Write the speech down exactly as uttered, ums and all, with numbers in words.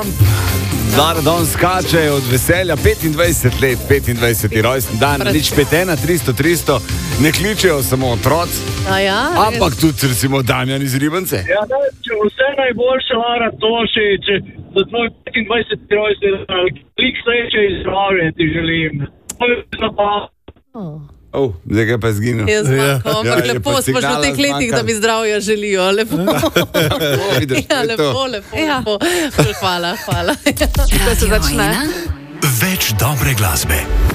Trump. Maradon skače od veselja, petindvajset let, petindvajseti rojstni dan, nič pet ena, tristo, tristo, ne kličejo samo otroci, ja, ampak tudi recimo Damjan iz Ribance. Ja, da, če vse najboljše, Lara Tošič, za tvoj petindvajseti rojstni dan, klik sreče in zdravje ti želim. Oh. Oh, zdaj ga pa je zginil. Je zmanjko, ampak Ja, je lepo pa smo že v teh signala letih, zmanjkalo. da mi zdravja želijo. Lepo. O, vidiš, to Ja, je lepo, to. lepo, lepo. Hvala, hvala. Da se začne. Več dobre glasbe.